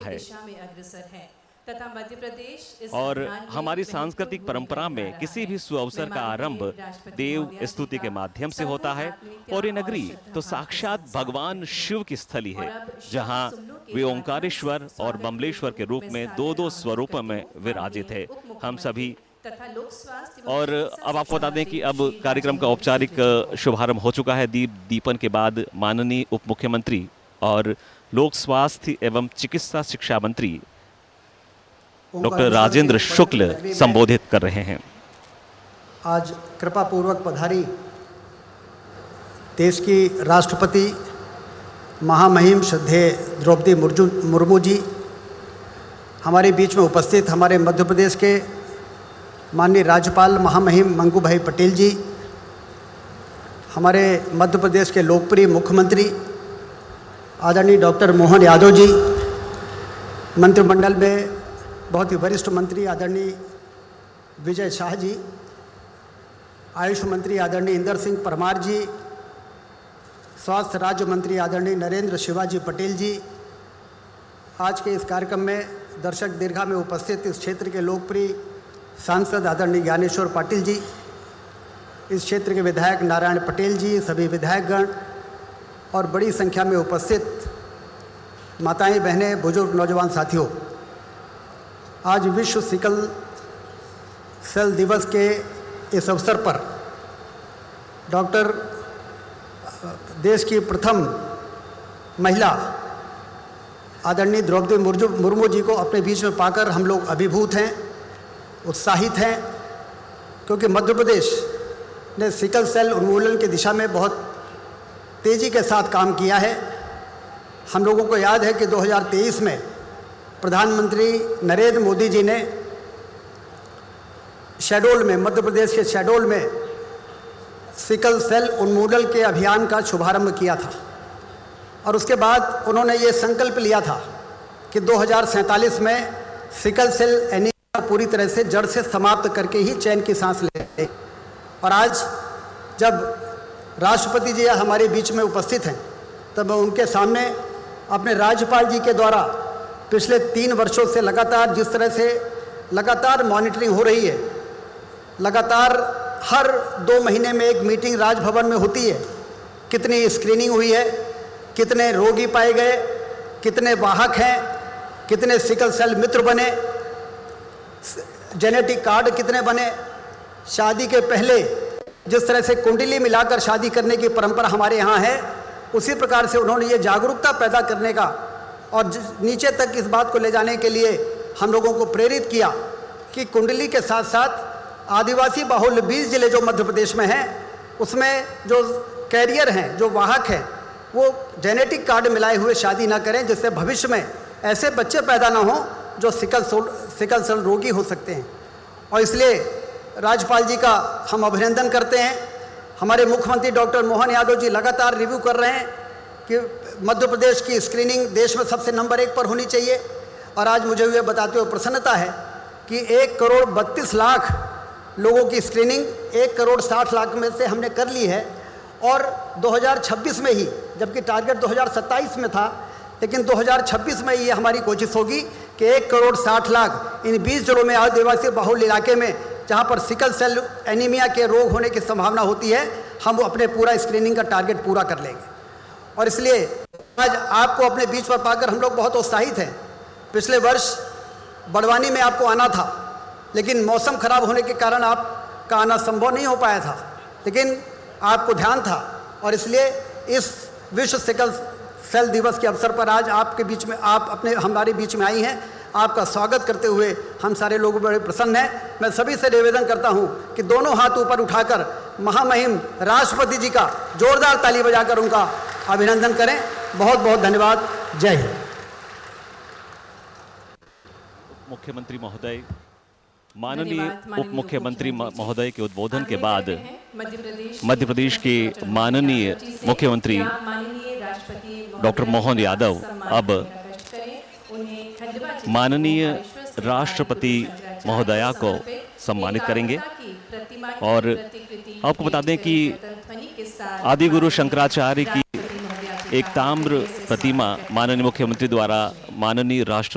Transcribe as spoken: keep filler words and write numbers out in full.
है। और हमारी सांस्कृतिक परंपरा में किसी भी सुअवसर का आरंभ देव स्तुति के माध्यम से होता है, और ये नगरी तो साक्षात भगवान शिव की स्थली है, जहां वे ओंकारेश्वर और बमलेश्वर के रूप में दो दो स्वरूपों में विराजित है। हम सभी और अब आपको बता दें कि अब कार्यक्रम का औपचारिक शुभारंभ हो चुका है। दीप दीपन के बाद माननीय उप मुख्यमंत्री और लोक स्वास्थ्य एवं चिकित्सा शिक्षा मंत्री डॉक्टर राजेंद्र शुक्ल संबोधित कर रहे हैं। आज कृपा पूर्वक पधारी देश की राष्ट्रपति महामहिम श्रद्धेय द्रौपदी मुर्मू जी, हमारे बीच में उपस्थित हमारे मध्य प्रदेश के माननीय राज्यपाल महामहिम मंगू भाई पटेल जी, हमारे मध्य प्रदेश के लोकप्रिय मुख्यमंत्री आदरणीय डॉक्टर मोहन यादव जी, मंत्रिमंडल में बहुत ही वरिष्ठ मंत्री आदरणीय विजय शाह जी, आयुष मंत्री आदरणीय इंदर सिंह परमार जी, स्वास्थ्य राज्य मंत्री आदरणीय नरेंद्र शिवाजी पटेल जी, आज के इस कार्यक्रम में दर्शक दीर्घा में उपस्थित इस क्षेत्र के लोकप्रिय सांसद आदरणीय ज्ञानेश्वर पाटिल जी, इस क्षेत्र के विधायक नारायण पटेल जी, सभी विधायकगण और बड़ी संख्या में उपस्थित माताएं, बहनें, बुजुर्ग, नौजवान साथियों, आज विश्व सिकल सेल दिवस के इस अवसर पर डॉक्टर देश की प्रथम महिला आदरणीय द्रौपदी मुर्मू जी को अपने बीच में पाकर हम लोग अभिभूत हैं, उत्साहित हैं, क्योंकि मध्य प्रदेश ने सिकल सेल उन्मूलन की दिशा में बहुत तेज़ी के साथ काम किया है। हम लोगों को याद है कि दो हज़ार तेईस में प्रधानमंत्री नरेंद्र मोदी जी ने शहडोल में, मध्य प्रदेश के शहडोल में सिकल सेल उन्मूलन के अभियान का शुभारंभ किया था, और उसके बाद उन्होंने ये संकल्प लिया था कि दो हज़ार सैंतालीस में सिकल सेल एनीमिया पूरी तरह से जड़ से समाप्त करके ही चैन की सांस ले। और आज जब राष्ट्रपति जी हमारे बीच में उपस्थित हैं, तब उनके सामने अपने राज्यपाल जी के द्वारा पिछले तीन वर्षों से लगातार जिस तरह से लगातार मॉनिटरिंग हो रही है, लगातार हर दो महीने में एक मीटिंग राजभवन में होती है, कितनी स्क्रीनिंग हुई है, कितने रोगी पाए गए, कितने वाहक हैं, कितने सिकल सेल मित्र बने, जेनेटिक कार्ड कितने बने, शादी के पहले जिस तरह से कुंडली मिलाकर शादी करने की परंपरा हमारे यहाँ है, उसी प्रकार से उन्होंने ये जागरूकता पैदा करने का और नीचे तक इस बात को ले जाने के लिए हम लोगों को प्रेरित किया कि कुंडली के साथ साथ आदिवासी बाहुल्य बीस जिले जो मध्य प्रदेश में हैं, उसमें जो कैरियर हैं, जो वाहक हैं, वो जेनेटिक कार्ड मिलाए हुए शादी ना करें, जिससे भविष्य में ऐसे बच्चे पैदा ना हों जो सिकल सेल सिकल सेल रोगी हो सकते हैं। और इसलिए राज्यपाल जी का हम अभिनंदन करते हैं। हमारे मुख्यमंत्री डॉक्टर मोहन यादव जी लगातार रिव्यू कर रहे हैं कि मध्य प्रदेश की स्क्रीनिंग देश में सबसे नंबर एक पर होनी चाहिए। और आज मुझे ये बताते हुए प्रसन्नता है कि एक करोड़ बत्तीस लाख लोगों की स्क्रीनिंग एक करोड़ साठ लाख में से हमने कर ली है, और दो हज़ार छब्बीस में ही, जबकि टारगेट दो हज़ार सत्ताईस में था, लेकिन दो हज़ार छब्बीस में ये हमारी कोशिश होगी कि एक करोड़ साठ लाख इन बीस जिलों में आदिवासी बाहुल्य इलाके में जहाँ पर सिकल सेल एनीमिया के रोग होने की संभावना होती है, हम अपने पूरा स्क्रीनिंग का टारगेट पूरा कर लेंगे। और इसलिए आज आपको अपने बीच पर पाकर हम लोग बहुत उत्साहित हैं। पिछले वर्ष बड़वानी में आपको आना था, लेकिन मौसम खराब होने के कारण आपका आना संभव नहीं हो पाया था, लेकिन आपको ध्यान था, और इसलिए इस विश्व सिकल सेल दिवस के अवसर पर आज आपके बीच में, आप अपने हमारे बीच में आई हैं। आपका स्वागत करते हुए हम सारे लोग बड़े प्रसन्न हैं। मैं सभी से निवेदन करता हूं कि दोनों हाथ ऊपर उठाकर महामहिम राष्ट्रपति जी का जोरदार ताली बजाकर उनका अभिनंदन करें। बहुत बहुत धन्यवाद। जय हिंद। मुख्यमंत्री महोदय, माननीय उप मुख्यमंत्री महोदय के उद्बोधन के बाद मध्य प्रदेश के माननीय मुख्यमंत्री डॉक्टर मोहन यादव अब माननीय राष्ट्रपति महोदया को सम्मानित करेंगे। और आपको बता दें कि आदि गुरु शंकराचार्य की एक ताम्र प्रतिमा माननीय मुख्यमंत्री द्वारा माननीय राष्ट्र